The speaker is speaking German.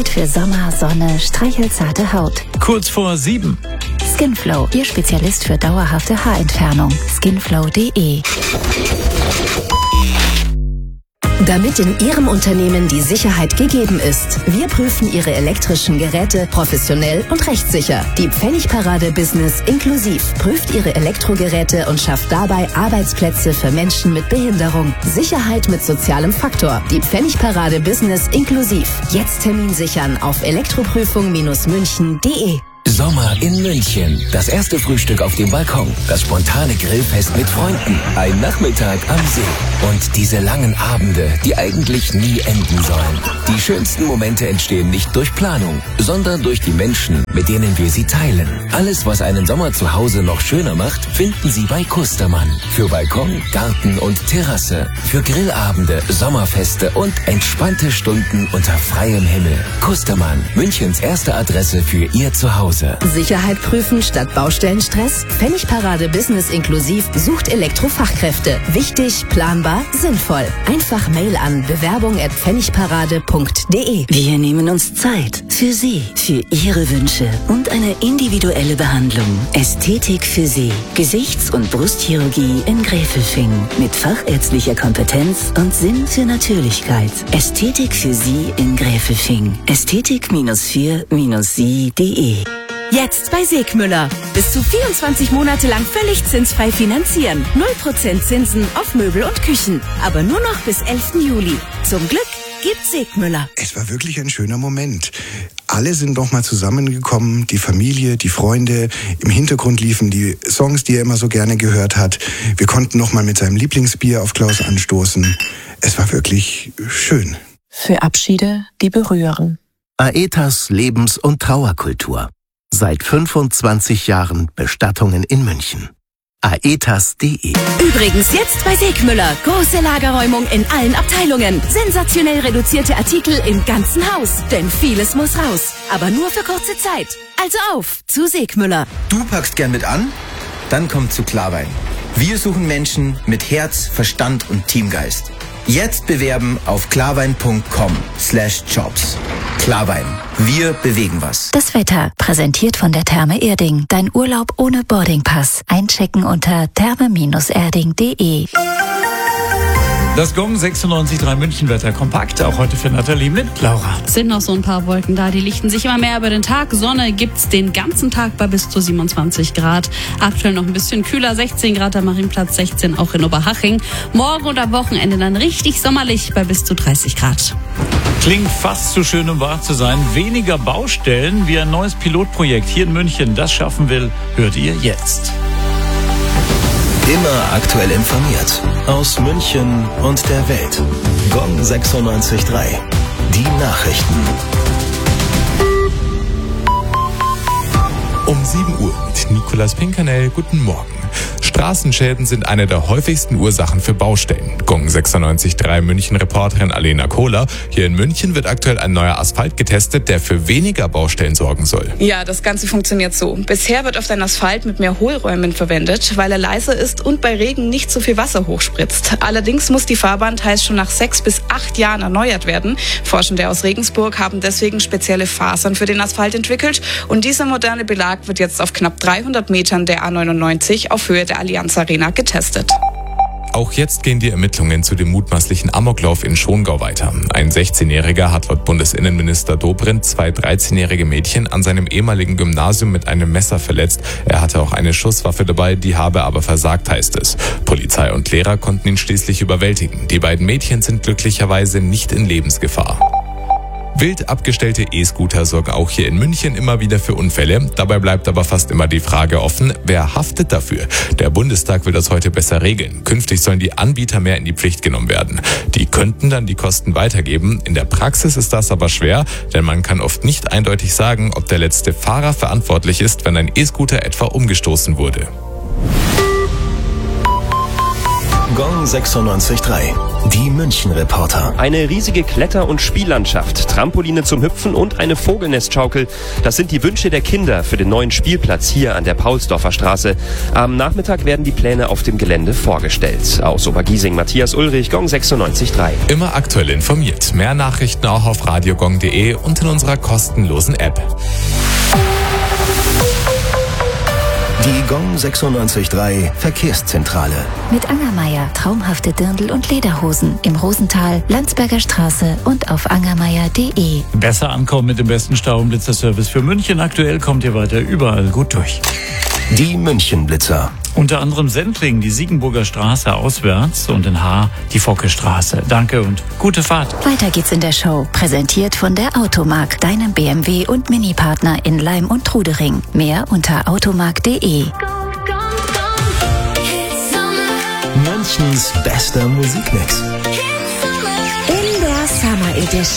Zeit für Sommer, Sonne, streichelzarte Haut. Kurz vor 7. Skinflow, Ihr Spezialist für dauerhafte Haarentfernung. Skinflow.de. Damit in Ihrem Unternehmen die Sicherheit gegeben ist. Wir prüfen Ihre elektrischen Geräte professionell und rechtssicher. Die Pfennigparade Business inklusiv prüft Ihre Elektrogeräte und schafft dabei Arbeitsplätze für Menschen mit Behinderung. Sicherheit mit sozialem Faktor. Die Pfennigparade Business inklusiv. Jetzt Termin sichern auf elektroprüfung-münchen.de. Sommer in München. Das erste Frühstück auf dem Balkon. Das spontane Grillfest mit Freunden. Ein Nachmittag am See. Und diese langen Abende, die eigentlich nie enden sollen. Die schönsten Momente entstehen nicht durch Planung, sondern durch die Menschen, mit denen wir sie teilen. Alles, was einen Sommer zu Hause noch schöner macht, finden Sie bei Kustermann. Für Balkon, Garten und Terrasse. Für Grillabende, Sommerfeste und entspannte Stunden unter freiem Himmel. Kustermann, Münchens erste Adresse für Ihr Zuhause. Sicherheit prüfen statt Baustellenstress? Pfennigparade Business inklusiv sucht Elektrofachkräfte. Wichtig, planbar, sinnvoll. Einfach Mail an bewerbung@pfennigparade.de. Wir nehmen uns Zeit für Sie, für Ihre Wünsche und eine individuelle Behandlung. Ästhetik für Sie. Gesichts- und Brustchirurgie in Gräfelfing. Mit fachärztlicher Kompetenz und Sinn für Natürlichkeit. Ästhetik für Sie in Gräfelfing. Ästhetik-4-sie.de. Jetzt bei Segmüller. Bis zu 24 Monate lang völlig zinsfrei finanzieren. 0% Zinsen auf Möbel und Küchen. Aber nur noch bis 11. Juli. Zum Glück gibt Segmüller. Es war wirklich ein schöner Moment. Alle sind nochmal zusammengekommen, die Familie, die Freunde. Im Hintergrund liefen die Songs, die er immer so gerne gehört hat. Wir konnten nochmal mit seinem Lieblingsbier auf Klaus anstoßen. Es war wirklich schön. Für Abschiede, die berühren. Aetas Lebens- und Trauerkultur. Seit 25 Jahren Bestattungen in München. Aetas.de. Übrigens jetzt bei Segmüller. Große Lagerräumung in allen Abteilungen. Sensationell reduzierte Artikel im ganzen Haus. Denn vieles muss raus. Aber nur für kurze Zeit. Also auf zu Segmüller. Du packst gern mit an? Dann komm zu Klarwein. Wir suchen Menschen mit Herz, Verstand und Teamgeist. Jetzt bewerben auf klarwein.com/jobs. Klarwein. Wir bewegen was. Das Wetter, präsentiert von der Therme Erding. Dein Urlaub ohne Boardingpass. Einchecken unter therme-erding.de. Das Gong 96.3 München-Wetter kompakt, auch heute für Nathalie mit Laura. Es sind noch so ein paar Wolken da, die lichten sich immer mehr über den Tag. Sonne gibt's den ganzen Tag bei bis zu 27 Grad. Aktuell noch ein bisschen kühler, 16 Grad am Marienplatz, 16 auch in Oberhaching. Morgen und am Wochenende dann richtig sommerlich bei bis zu 30 Grad. Klingt fast zu schön, um wahr zu sein. Weniger Baustellen wie ein neues Pilotprojekt hier in München das schaffen will, hört ihr jetzt. Immer aktuell informiert. Aus München und der Welt. Gong 96.3. Die Nachrichten. Um 7 Uhr mit Nicolas Pinkernell. Guten Morgen. Straßenschäden sind eine der häufigsten Ursachen für Baustellen. Gong 96.3 München-Reporterin Alena Kohler. Hier in München wird aktuell ein neuer Asphalt getestet, der für weniger Baustellen sorgen soll. Ja, das Ganze funktioniert so. Bisher wird oft ein Asphalt mit mehr Hohlräumen verwendet, weil er leiser ist und bei Regen nicht so viel Wasser hochspritzt. Allerdings muss die Fahrbahn teils schon nach 6 bis 8 Jahren erneuert werden. Forschende aus Regensburg haben deswegen spezielle Fasern für den Asphalt entwickelt und dieser moderne Belag wird jetzt auf knapp 300 Metern der A99 auf Höhe der Allianz Arena getestet. Auch jetzt gehen die Ermittlungen zu dem mutmaßlichen Amoklauf in Schongau weiter. Ein 16-Jähriger hat laut Bundesinnenminister Dobrindt 2 13-jährige Mädchen an seinem ehemaligen Gymnasium mit einem Messer verletzt. Er hatte auch eine Schusswaffe dabei, die habe aber versagt, heißt es. Polizei und Lehrer konnten ihn schließlich überwältigen. Die beiden Mädchen sind glücklicherweise nicht in Lebensgefahr. Wild abgestellte E-Scooter sorgen auch hier in München immer wieder für Unfälle. Dabei bleibt aber fast immer die Frage offen, wer haftet dafür? Der Bundestag will das heute besser regeln. Künftig sollen die Anbieter mehr in die Pflicht genommen werden. Die könnten dann die Kosten weitergeben. In der Praxis ist das aber schwer, denn man kann oft nicht eindeutig sagen, ob der letzte Fahrer verantwortlich ist, wenn ein E-Scooter etwa umgestoßen wurde. Gong 96.3. Die München-Reporter. Eine riesige Kletter- und Spiellandschaft, Trampoline zum Hüpfen und eine Vogelnestschaukel. Das sind die Wünsche der Kinder für den neuen Spielplatz hier an der Paulsdorfer Straße. Am Nachmittag werden die Pläne auf dem Gelände vorgestellt. Aus Obergiesing, Matthias Ulrich, Gong 96.3. Immer aktuell informiert. Mehr Nachrichten auch auf radiogong.de und in unserer kostenlosen App. Die Gong 96.3 Verkehrszentrale. Mit Angermeier traumhafte Dirndl- und Lederhosen im Rosental, Landsberger Straße und auf angermeier.de. Besser ankommen mit dem besten Stau- und Blitzerservice für München. Aktuell kommt ihr weiter überall gut durch. Die München-Blitzer. Unter anderem Sendling, die Siegenburger Straße auswärts und in Haar die Focke-Straße. Danke und gute Fahrt. Weiter geht's in der Show. Präsentiert von der Automark, deinem BMW- und Mini-Partner in Leim und Trudering. Mehr unter automark.de. Münchens bester Musikmix. In der Summer Edition.